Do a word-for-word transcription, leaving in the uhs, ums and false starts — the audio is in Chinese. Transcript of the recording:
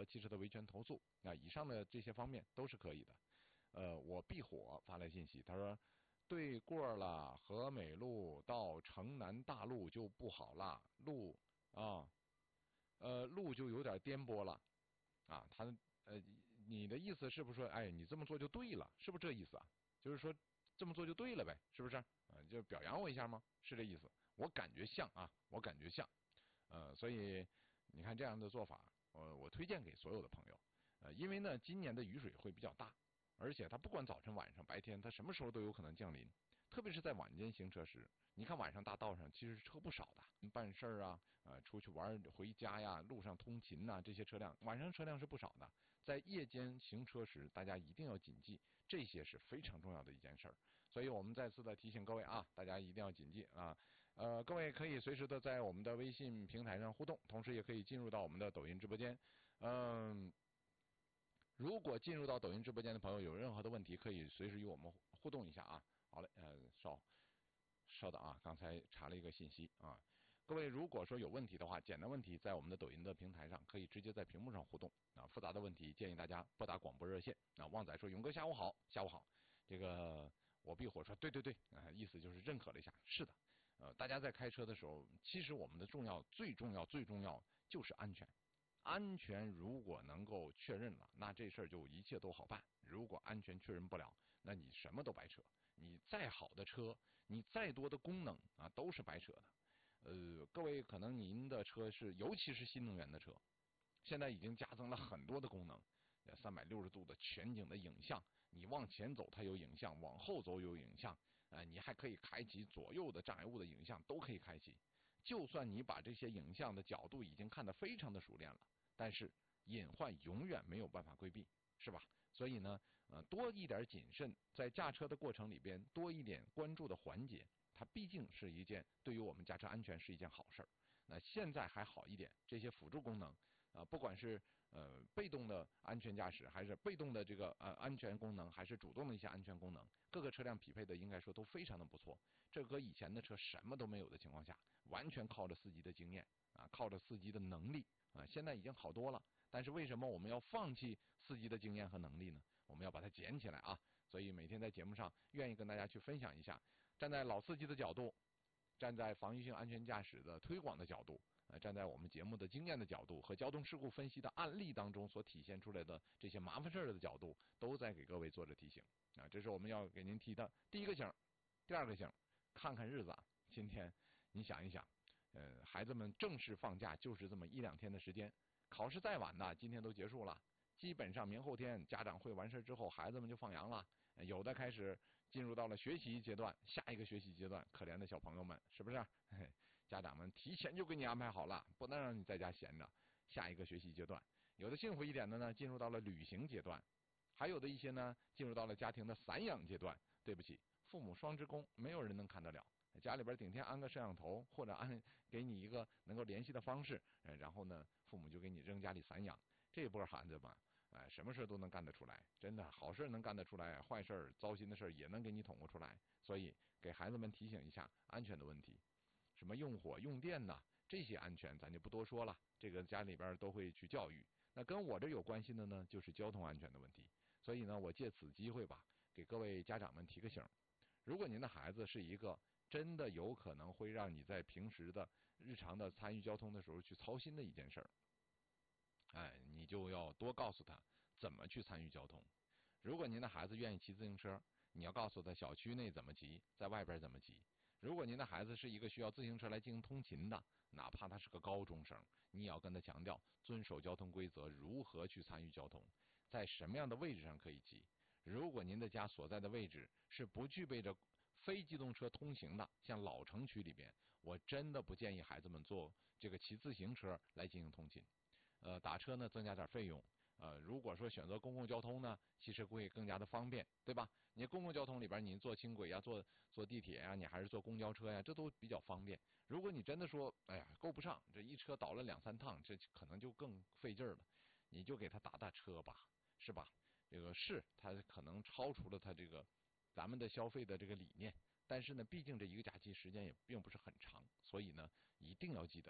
汽车的维权投诉啊，以上的这些方面都是可以的。呃，我避火发来信息，他说对过了和美路到城南大路就不好了，路啊，呃，路就有点颠簸了啊。他呃，你的意思是不是说，哎，你这么做就对了，是不是这意思啊？就是说这么做就对了呗，是不是？呃，就表扬我一下吗？是这意思？我感觉像啊，我感觉像。呃，所以你看这样的做法，呃，我推荐给所有的朋友。呃，因为呢，今年的雨水会比较大，而且它不管早晨、晚上、白天，它什么时候都有可能降临。特别是在晚间行车时，你看晚上大道上其实车不少的，办事儿啊，呃，出去玩回家呀，路上通勤呐、啊，这些车辆晚上车辆是不少的。在夜间行车时，大家一定要谨记，这些是非常重要的一件事儿。所以我们再次的提醒各位啊，大家一定要谨记啊。呃，各位可以随时的在我们的微信平台上互动，同时也可以进入到我们的抖音直播间。嗯。如果进入到抖音直播间的朋友有任何的问题，可以随时与我们互动一下啊。好嘞，呃，稍稍等啊，刚才查了一个信息啊。各位如果说有问题的话，简单问题在我们的抖音的平台上可以直接在屏幕上互动啊。复杂的问题建议大家拨打广播热线啊。旺仔说：“勇哥下午好，下午好。”这个我避火说：“对对对啊，意思就是认可了一下。”是的，呃，大家在开车的时候，其实我们的重要、最重要、最重要就是安全。安全如果能够确认了，那这事儿就一切都好办。如果安全确认不了，那你什么都白扯。你再好的车，你再多的功能啊，都是白扯的。呃，各位可能您的车是，尤其是新能源的车，现在已经加增了很多的功能，三百六十度的全景的影像，你往前走它有影像，往后走有影像，呃，你还可以开启左右的障碍物的影像，都可以开启。就算你把这些影像的角度已经看得非常的熟练了，但是隐患永远没有办法规避，是吧？所以呢，呃，多一点谨慎，在驾车的过程里边多一点关注的环节，它毕竟是一件对于我们驾车安全是一件好事儿。那现在还好一点，这些辅助功能啊、呃，不管是呃被动的安全驾驶，还是被动的这个呃安全功能，还是主动的一些安全功能，各个车辆匹配的应该说都非常的不错。这和以前的车什么都没有的情况下，完全靠着司机的经验啊，靠着司机的能力啊，现在已经好多了。但是为什么我们要放弃司机的经验和能力呢？我们要把它捡起来啊！所以每天在节目上愿意跟大家去分享一下，站在老司机的角度，站在防御性安全驾驶的推广的角度，呃，站在我们节目的经验的角度和交通事故分析的案例当中所体现出来的这些麻烦事儿的角度，都在给各位做着提醒啊！这是我们要给您提的第一个醒，第二个醒，看看日子啊！今天你想一想，呃，孩子们正式放假就是这么一两天的时间。考试再晚呢，今天都结束了，基本上明后天家长会完事之后，孩子们就放羊了，有的开始进入到了学习阶段，下一个学习阶段，可怜的小朋友们，是不是？嘿，家长们提前就给你安排好了，不能让你在家闲着。下一个学习阶段，有的幸福一点的呢，进入到了旅行阶段，还有的一些呢，进入到了家庭的散养阶段。对不起，父母双职工，没有人能看得了。家里边顶天安个摄像头，或者安给你一个能够联系的方式，然后呢，父母就给你扔家里散养。这波孩子嘛，哎，什么事都能干得出来，真的好事能干得出来，坏事糟心的事也能给你捅咕出来。所以给孩子们提醒一下安全的问题，什么用火用电呐，这些安全咱就不多说了，这个家里边都会去教育。那跟我这有关系的呢，就是交通安全的问题。所以呢，我借此机会吧，给各位家长们提个醒：如果您的孩子是一个真的有可能会让你在平时的日常的参与交通的时候去操心的一件事儿，哎，你就要多告诉他怎么去参与交通。如果您的孩子愿意骑自行车，你要告诉他小区内怎么骑，在外边怎么骑。如果您的孩子是一个需要自行车来进行通勤的，哪怕他是个高中生，你也要跟他强调遵守交通规则，如何去参与交通，在什么样的位置上可以骑。如果您的家所在的位置是不具备着非机动车通行的，像老城区里边，我真的不建议孩子们坐这个骑自行车来进行通勤。呃，打车呢增加点费用，呃，如果说选择公共交通呢，其实会更加的方便，对吧？你公共交通里边，你坐轻轨呀，坐坐地铁呀，你还是坐公交车呀，这都比较方便。如果你真的说，哎呀，够不上，这一车倒了两三趟，这可能就更费劲了。你就给他打打车吧，是吧？这个是他可能超出了他这个咱们的消费的这个理念，但是呢，毕竟这一个假期时间也并不是很长，所以呢，一定要记得